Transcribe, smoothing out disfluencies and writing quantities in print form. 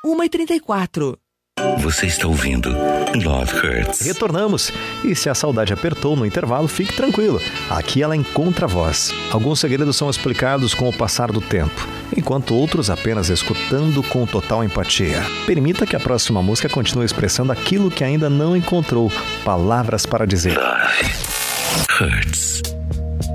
1h34. Você está ouvindo Love Hurts. Retornamos. E se a saudade apertou no intervalo, fique tranquilo. Aqui ela encontra a voz. Alguns segredos são explicados com o passar do tempo, enquanto outros apenas escutando com total empatia. Permita que a próxima música continue expressando aquilo que ainda não encontrou palavras para dizer. Love Hurts.